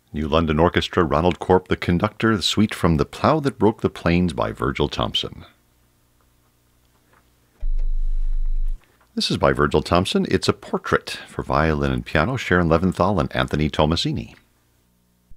New London Orchestra, Ronald Corp, the conductor, the suite from The Plough That Broke the Plains by Virgil Thomson. This is by Virgil Thomson. It's a portrait for violin and piano, Sharon Leventhal and Anthony Tomasini.